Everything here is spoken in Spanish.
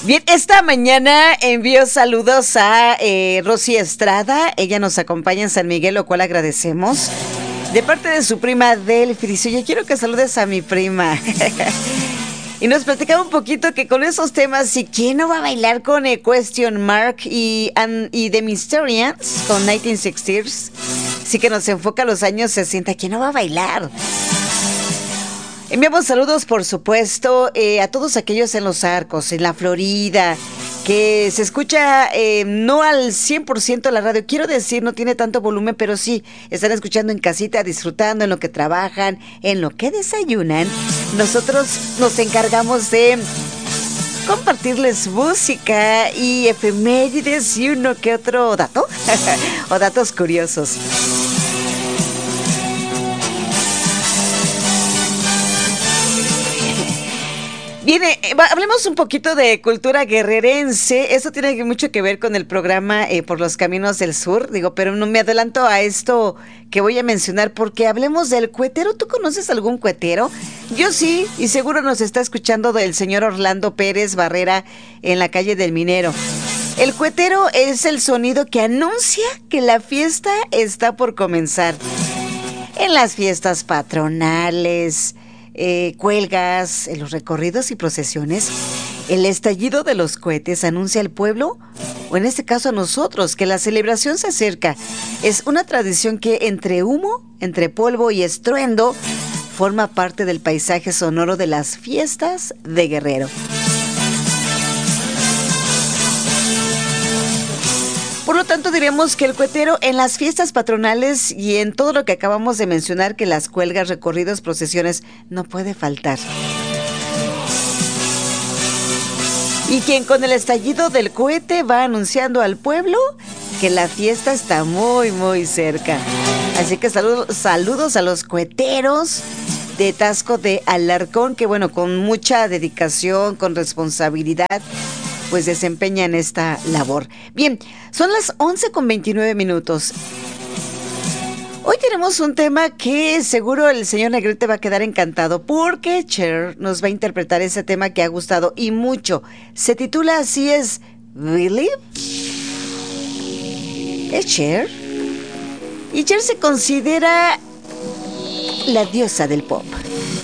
Bien, esta mañana envío saludos a Rosy Estrada. Ella nos acompaña en San Miguel, lo cual agradecemos. De parte de su prima Delphi, dice: yo quiero que saludes a mi prima. Y nos platicaba un poquito que con esos temas, ¿y quién no va a bailar con Question Mark y The Mysterians con 1960s? Sí, que nos enfoca a los años 60. ¿Quién no va a bailar? Enviamos saludos, por supuesto, a todos aquellos en Los Arcos, en la Florida, que se escucha no al 100% la radio. Quiero decir, no tiene tanto volumen, pero sí, están escuchando en casita, disfrutando en lo que trabajan, en lo que desayunan. Nosotros nos encargamos de compartirles música y efemérides y uno que otro dato o datos curiosos. Bien, hablemos un poquito de cultura guerrerense. Eso tiene mucho que ver con el programa Por los Caminos del Sur. Digo, pero no me adelanto a esto que voy a mencionar porque hablemos del cuetero. ¿Tú conoces algún cuetero? Yo sí, y seguro nos está escuchando el señor Orlando Pérez Barrera en la calle del Minero. El cuetero es el sonido que anuncia que la fiesta está por comenzar. En las fiestas patronales, cuelgas, en los recorridos y procesiones, el estallido de los cohetes anuncia al pueblo, o en este caso a nosotros, que la celebración se acerca. Es una tradición que entre humo, entre polvo y estruendo, forma parte del paisaje sonoro de las fiestas de Guerrero. Por lo tanto, diremos que el cuetero en las fiestas patronales y en todo lo que acabamos de mencionar, que las cuelgas, recorridos, procesiones, no puede faltar. Y quien con el estallido del cohete va anunciando al pueblo que la fiesta está muy, muy cerca. Así que saludos a los coheteros de Taxco de Alarcón, que bueno, con mucha dedicación, con responsabilidad, pues desempeñan esta labor. Bien, son las 11:29. Hoy tenemos un tema que seguro el señor Negrete va a quedar encantado, porque Cher nos va a interpretar ese tema que ha gustado y mucho. Se titula así, es Believe. ¿Es Cher? Y Cher se considera la diosa del pop.